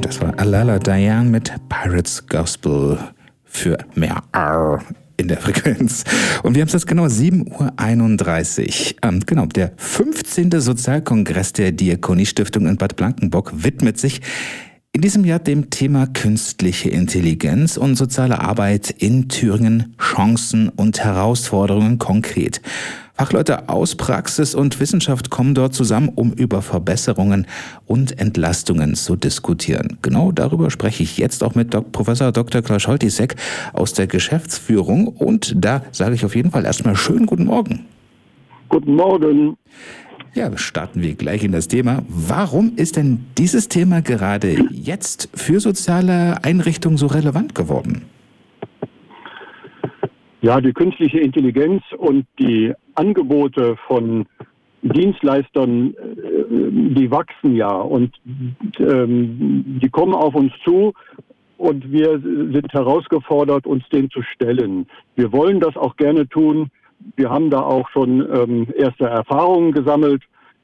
Das war Alala Diane mit Pirates Gospel für mehr R in der Frequenz. Und wir haben es jetzt genau 7:31 Uhr. Genau, der 15. Sozialkongress der Diakoniestiftung in Bad Blankenburg widmet sich in diesem Jahr dem Thema künstliche Intelligenz und soziale Arbeit in Thüringen, Chancen und Herausforderungen konkret. Fachleute aus Praxis und Wissenschaft kommen dort zusammen, um über Verbesserungen und Entlastungen zu diskutieren. Genau darüber spreche ich jetzt auch mit Professor Dr. Klaus Scholtisek aus der Geschäftsführung. Und da sage ich auf jeden Fall erstmal schönen guten Morgen. Guten Morgen. Ja, starten wir gleich in das Thema. Warum ist denn dieses Thema gerade jetzt für soziale Einrichtungen so relevant geworden? Ja, die künstliche Intelligenz und die Angebote von Dienstleistern, die wachsen ja und die kommen auf uns zu und wir sind herausgefordert, uns dem zu stellen. Wir wollen das auch gerne tun. Wir haben da auch schon erste Erfahrungen gesammelt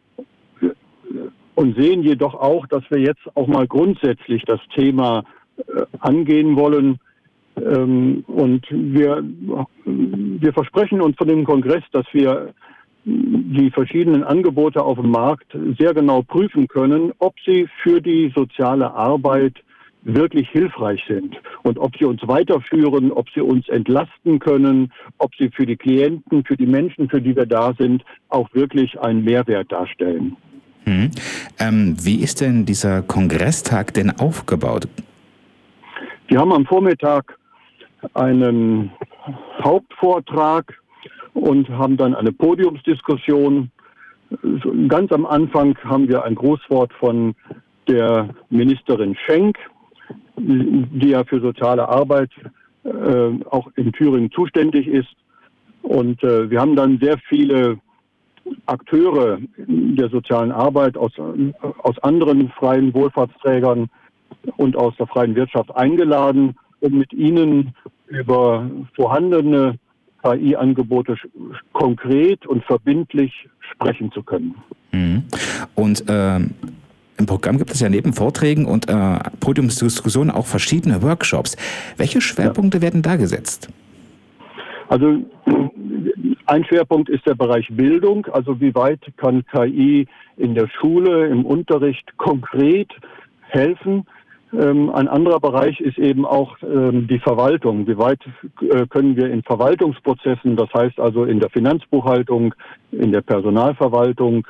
und sehen jedoch auch, dass wir jetzt auch mal grundsätzlich das Thema angehen wollen. Und wir versprechen uns von dem Kongress, dass wir die verschiedenen Angebote auf dem Markt sehr genau prüfen können, ob sie für die soziale Arbeit wirklich hilfreich sind und ob sie uns weiterführen, ob sie uns entlasten können, ob sie für die Klienten, für die Menschen, für die wir da sind, auch wirklich einen Mehrwert darstellen. Wie ist denn dieser Kongresstag denn aufgebaut? Wir haben am Vormittag einen Hauptvortrag und haben dann eine Podiumsdiskussion. Ganz am Anfang haben wir ein Grußwort von der Ministerin Schenk, die ja für soziale Arbeit auch in Thüringen zuständig ist. Und wir haben dann sehr viele Akteure der sozialen Arbeit aus anderen freien Wohlfahrtsträgern und aus der freien Wirtschaft eingeladen, um mit ihnen über vorhandene KI-Angebote konkret und verbindlich sprechen zu können. Und im Programm gibt es ja neben Vorträgen und Podiumsdiskussionen auch verschiedene Workshops. Welche Schwerpunkte werden da gesetzt? Also ein Schwerpunkt ist der Bereich Bildung. Also wie weit kann KI in der Schule, im Unterricht konkret helfen? Ein anderer Bereich ist eben auch die Verwaltung. Wie weit können wir in Verwaltungsprozessen, das heißt also in der Finanzbuchhaltung, in der Personalverwaltung,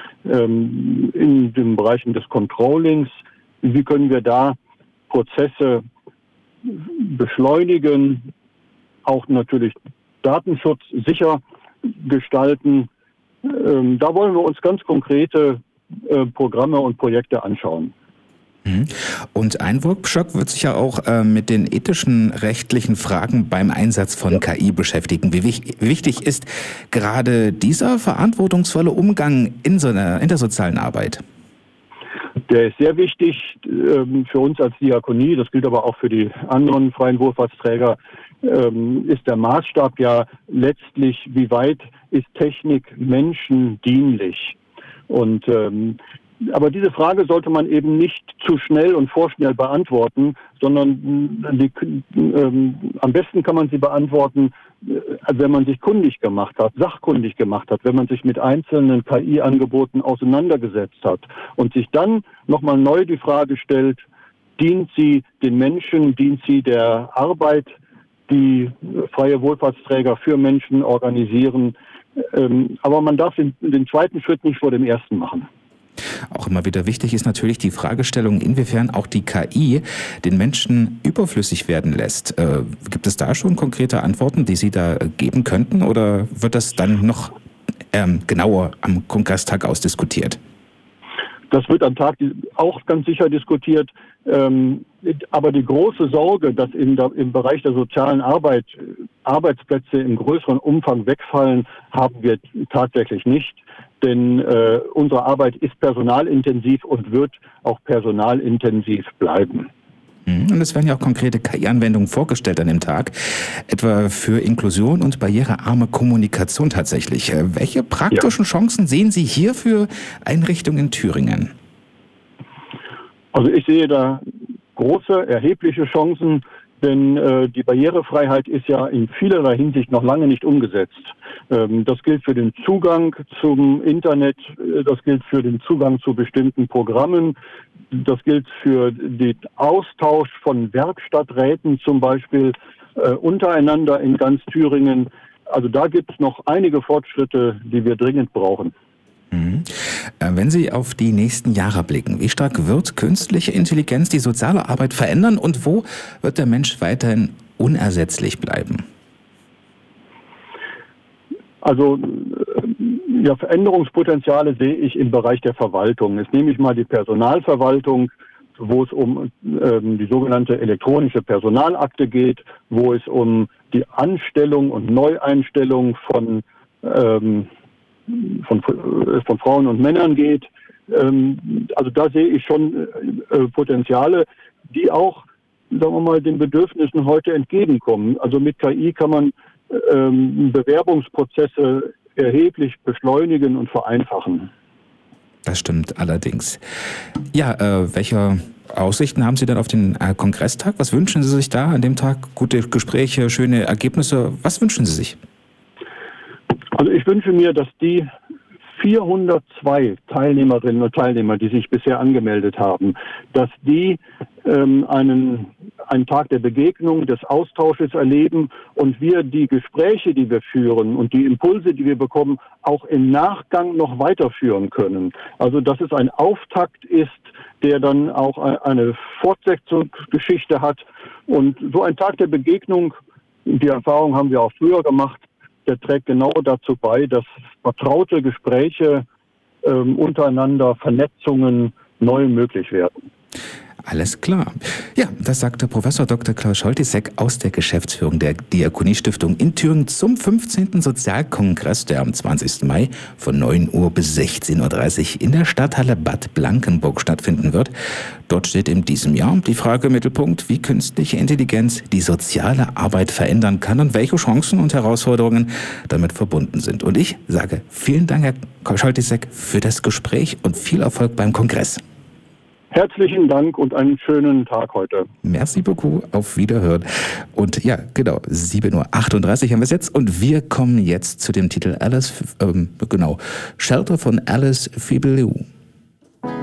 in den Bereichen des Controllings, wie können wir da Prozesse beschleunigen, auch natürlich Datenschutz sicher gestalten. Da wollen wir uns ganz konkrete Programme und Projekte anschauen. Und ein Workshop wird sich ja auch mit den ethischen, rechtlichen Fragen beim Einsatz von KI beschäftigen. Wie wichtig ist gerade dieser verantwortungsvolle Umgang in der sozialen Arbeit? Der ist sehr wichtig für uns als Diakonie, das gilt aber auch für die anderen freien Wohlfahrtsträger, ist der Maßstab ja letztlich, wie weit ist Technik menschendienlich? Und aber diese Frage sollte man eben nicht zu schnell und vorschnell beantworten, sondern am besten kann man sie beantworten, wenn man sich kundig gemacht hat, sachkundig gemacht hat, wenn man sich mit einzelnen KI-Angeboten auseinandergesetzt hat und sich dann nochmal neu die Frage stellt, dient sie den Menschen, dient sie der Arbeit, die freie Wohlfahrtsträger für Menschen organisieren. Aber man darf den zweiten Schritt nicht vor dem ersten machen. Auch immer wieder wichtig ist natürlich die Fragestellung, inwiefern auch die KI den Menschen überflüssig werden lässt. Gibt es da schon konkrete Antworten, die Sie da geben könnten, oder wird das dann noch genauer am Kongresstag ausdiskutiert? Das wird am Tag auch ganz sicher diskutiert. Aber die große Sorge, dass im Bereich der sozialen Arbeit Arbeitsplätze im größeren Umfang wegfallen, haben wir tatsächlich nicht. Denn unsere Arbeit ist personalintensiv und wird auch personalintensiv bleiben. Und es werden ja auch konkrete KI-Anwendungen vorgestellt an dem Tag, etwa für Inklusion und barrierearme Kommunikation tatsächlich. Welche praktischen Chancen sehen Sie hier für Einrichtungen in Thüringen? Also ich sehe da große, erhebliche Chancen, denn die Barrierefreiheit ist ja in vielerlei Hinsicht noch lange nicht umgesetzt. Das gilt für den Zugang zum Internet, das gilt für den Zugang zu bestimmten Programmen, das gilt für den Austausch von Werkstatträten zum Beispiel untereinander in ganz Thüringen. Also da gibt es noch einige Fortschritte, die wir dringend brauchen. Wenn Sie auf die nächsten Jahre blicken, wie stark wird künstliche Intelligenz die soziale Arbeit verändern und wo wird der Mensch weiterhin unersetzlich bleiben? Also ja, Veränderungspotenziale sehe ich im Bereich der Verwaltung. Jetzt nehme ich mal die Personalverwaltung, wo es um die sogenannte elektronische Personalakte geht, wo es um die Anstellung und Neueinstellung von Frauen und Männern geht. Also da sehe ich schon Potenziale, die auch, sagen wir mal, den Bedürfnissen heute entgegenkommen. Also mit KI kann man Bewerbungsprozesse erheblich beschleunigen und vereinfachen. Das stimmt allerdings. Ja, welche Aussichten haben Sie denn auf den Kongresstag? Was wünschen Sie sich da an dem Tag? Gute Gespräche, schöne Ergebnisse. Was wünschen Sie sich? Also ich wünsche mir, dass die 402 Teilnehmerinnen und Teilnehmer, die sich bisher angemeldet haben, dass die einen Tag der Begegnung, des Austausches erleben und wir die Gespräche, die wir führen und die Impulse, die wir bekommen, auch im Nachgang noch weiterführen können. Also dass es ein Auftakt ist, der dann auch eine Fortsetzungsgeschichte hat. Und so ein Tag der Begegnung, die Erfahrung haben wir auch früher gemacht, der trägt genau dazu bei, dass vertraute Gespräche untereinander, Vernetzungen neu möglich werden. Alles klar. Ja, das sagte Professor Dr. Klaus Scholtisek aus der Geschäftsführung der Diakoniestiftung in Thüringen zum 15. Sozialkongress, der am 20. Mai von 9 Uhr bis 16.30 Uhr in der Stadthalle Bad Blankenburg stattfinden wird. Dort steht in diesem Jahr die Frage im Mittelpunkt, wie künstliche Intelligenz die soziale Arbeit verändern kann und welche Chancen und Herausforderungen damit verbunden sind. Und ich sage vielen Dank, Herr Scholtisek, für das Gespräch und viel Erfolg beim Kongress. Herzlichen Dank und einen schönen Tag heute. Merci beaucoup, auf Wiederhören. Und ja, genau, 7:38 Uhr haben wir es jetzt und wir kommen jetzt zu dem Titel Shelter von Alice Fibelou.